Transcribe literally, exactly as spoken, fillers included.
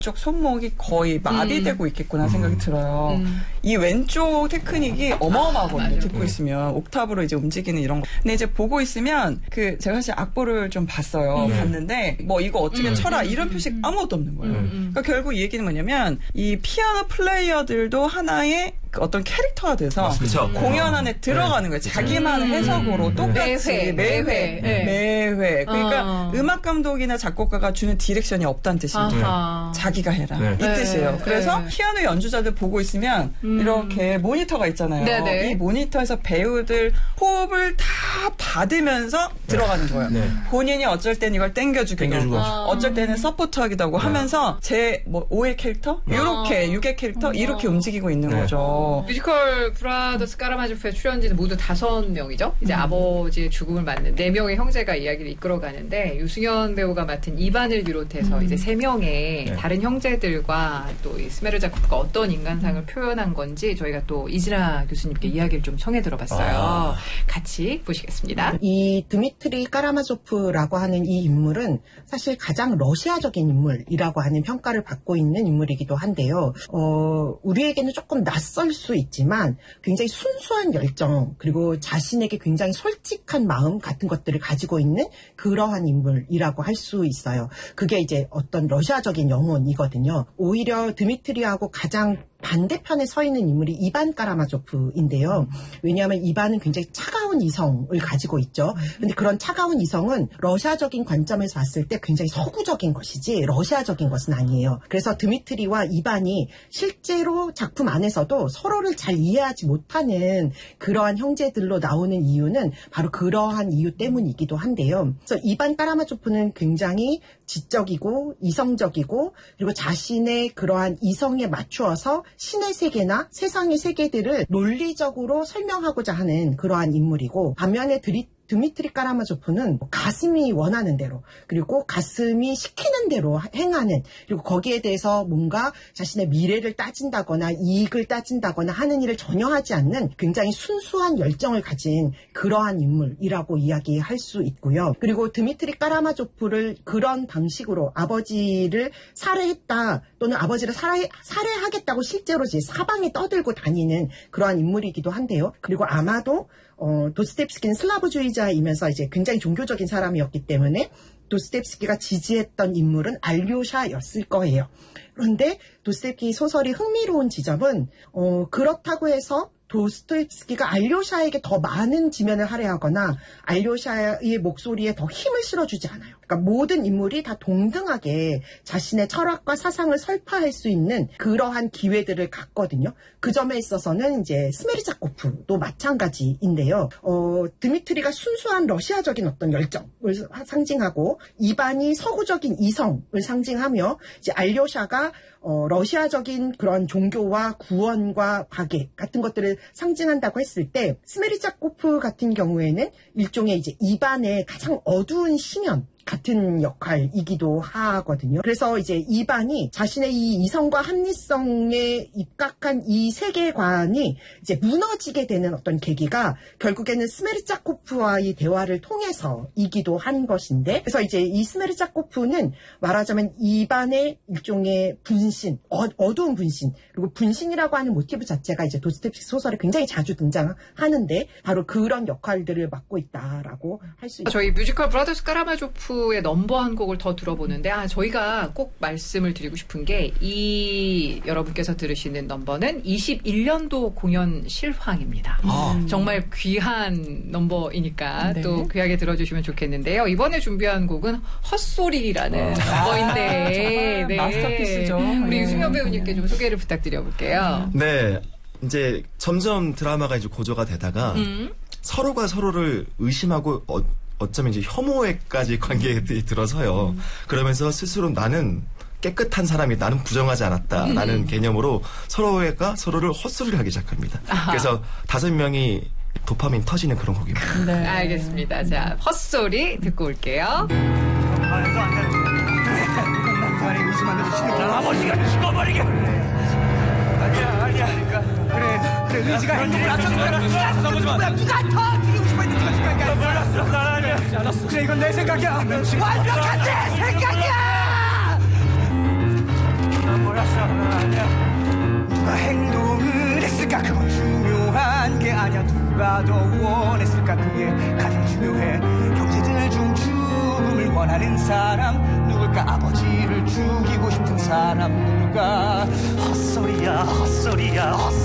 쪽 손목이 거의 마비되고 음. 있겠구나 생각이 들어요. 음. 이 왼쪽 테크닉이 어마어마하거든요. 아, 듣고 네. 있으면 옥타브로 이제 움직이는 이런 거. 근데 이제 보고 있으면 그 제가 사실 악보를 좀 봤어요. 음. 봤는데 뭐 이거 어떻게 음. 쳐라 이런 표식 아무것도 없는 거예요. 음. 그러니까 결국 이 얘기는 뭐냐면 이 피아노 플레이어들도 하나의 어떤 캐릭터가 돼서 아, 공연 안에 들어가는 거예요. 자기만의 해석으로 음. 똑같이 매회 매회 매회, 매회. 그러니까 어. 음악 감독이나 작곡가가 주는 디렉션이 없다는 뜻입니다. 자기가 해라 네. 이 뜻이에요. 그래서 네. 피아노 연주자들 보고 있으면 음. 이렇게 모니터가 있잖아요. 네네. 이 모니터에서 배우들 호흡을 다 받으면서 네. 들어가는 거예요. 네. 본인이 어쩔 땐 이걸 땡겨주기도 하고 아. 어쩔 때는 서포트하기도 하고 네. 하면서 제 뭐 오의 캐릭터 이렇게 아. 육의 캐릭터 아. 이렇게 움직이고 있는 네. 거죠. 뮤지컬 브라더스 까라마조프의 출연진은 모두 다섯 명이죠. 이제 음. 아버지의 죽음을 맞는 네 명의 형제가 이야기를 이끌어가는데 유승현 배우가 맡은 이반을 비롯해서 음. 이제 세 명의 네. 다른 형제들과 또 이 스메르자코프가 어떤 인간상을 표현한 건지 저희가 또 이진아 교수님께 이야기를 좀 청해 들어봤어요. 아. 같이 보시겠습니다. 이 드미트리 까라마조프라고 하는 이 인물은 사실 가장 러시아적인 인물이라고 하는 평가를 받고 있는 인물이기도 한데요. 어, 우리에게는 조금 낯설 수 있지만 굉장히 순수한 열정 그리고 자신에게 굉장히 솔직한 마음 같은 것들을 가지고 있는 그러한 인물이라고 할 수 있어요. 그게 이제 어떤 러시아적인 영혼이거든요. 오히려 드미트리하고 가장 반대편에 서 있는 인물이 이반 까라마조프인데요. 왜냐하면 이반은 굉장히 차가운 이성을 가지고 있죠. 근데 그런 차가운 이성은 러시아적인 관점에서 봤을 때 굉장히 서구적인 것이지 러시아적인 것은 아니에요. 그래서 드미트리와 이반이 실제로 작품 안에서도 서로를 잘 이해하지 못하는 그러한 형제들로 나오는 이유는 바로 그러한 이유 때문이기도 한데요. 그래서 이반 까라마조프는 굉장히 지적이고 이성적이고 그리고 자신의 그러한 이성에 맞추어서 신의 세계나 세상의 세계들을 논리적으로 설명하고자 하는 그러한 인물이고 반면에 드리 드미트리 까라마조프는 가슴이 원하는 대로 그리고 가슴이 시키는 대로 행하는 그리고 거기에 대해서 뭔가 자신의 미래를 따진다거나 이익을 따진다거나 하는 일을 전혀 하지 않는 굉장히 순수한 열정을 가진 그러한 인물이라고 이야기할 수 있고요. 그리고 드미트리 까라마조프를 그런 방식으로 아버지를 살해했다 또는 아버지를 살해, 살해하겠다고 실제로 이제 사방에 떠들고 다니는 그러한 인물이기도 한데요. 그리고 아마도 어, 도스토옙스키는 슬라브주의자이면서 이제 굉장히 종교적인 사람이었기 때문에 도스토옙스키가 지지했던 인물은 알료샤였을 거예요. 그런데 도스토옙스키 소설이 흥미로운 지점은 어, 그렇다고 해서 도스토옙스키가 알료샤에게 더 많은 지면을 할애하거나 알료샤의 목소리에 더 힘을 실어주지 않아요. 그러니까 모든 인물이 다 동등하게 자신의 철학과 사상을 설파할 수 있는 그러한 기회들을 갖거든요. 그 점에 있어서는 이제 스메르자코프도 마찬가지인데요. 어, 드미트리가 순수한 러시아적인 어떤 열정을 상징하고 이반이 서구적인 이성을 상징하며 이제 알료샤가 어, 러시아적인 그런 종교와 구원과 박애 같은 것들을 상징한다고 했을 때 스메르자코프 같은 경우에는 일종의 이제 이반의 가장 어두운 시면 같은 역할이기도 하거든요. 그래서 이제 이반이 자신의 이 이성과 합리성에 입각한 이 세계관이 이제 무너지게 되는 어떤 계기가 결국에는 스메르자코프와의 대화를 통해서이기도 한 것인데, 그래서 이제 이 스메르자코프는 말하자면 이반의 일종의 분신, 어, 어두운 분신, 그리고 분신이라고 하는 모티브 자체가 이제 도스토옙스키 소설에 굉장히 자주 등장하는데 바로 그런 역할들을 맡고 있다라고 할 수 있습니다. 저희 뮤지컬 브라더스 까라마조프 의 넘버 한 곡을 더 들어보는데 아 저희가 꼭 말씀을 드리고 싶은 게 이 여러분께서 들으시는 넘버는 이십일 년도 공연 실황입니다. 아. 정말 귀한 넘버이니까 네. 또 귀하게 들어주시면 좋겠는데요. 이번에 준비한 곡은 헛소리라는 아. 넘버인데 네. 마스터피스죠. 우리 네. 유승현 배우님께 좀 소개를 부탁드려볼게요. 네, 이제 점점 드라마가 이제 고조가 되다가 음. 서로가 서로를 의심하고 어, 어쩌면 이제 혐오에까지 관계들이 들어서요. 음. 그러면서 스스로 나는 깨끗한 사람이, 나는 부정하지 않았다. 음. 라는 개념으로 서로가 서로를 헛소리를 하기 시작합니다. 아하. 그래서 다섯 명이 도파민 터지는 그런 곡입니다. 네. 알겠습니다. 자, 헛소리 듣고 올게요. 아, 해도 안 되는 이건 남자의 의심하면 시켰잖아. 아버지가 죽어버리게. 아니야, 아니야. 그래, 그래, 의지가 행동을 앞서는 거야. 누가 누구야? 누가 더 죽이고 싶어 했는지 가 중요한 게 아니야. 몰랐어, 난 아니야. 알았어. 그래, 이건 내 생각이야. 완벽한 내 생각이야! 누가 더 원했을까? 그게 가장 중요해. 형제들 중 죽음을 원하는 사람 누굴까? 아버지를 죽이고 싶은 사람 누굴까? 헛소리야 헛소리야 헛소리야